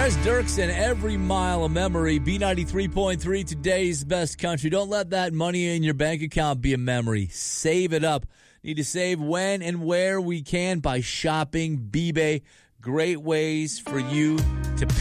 Morris Dirksen, Every Mile a Memory, B93.3, today's best country. Don't let that money in your bank account be a memory. Save it up. Need to save when and where we can by shopping. B-Bay, great ways for you to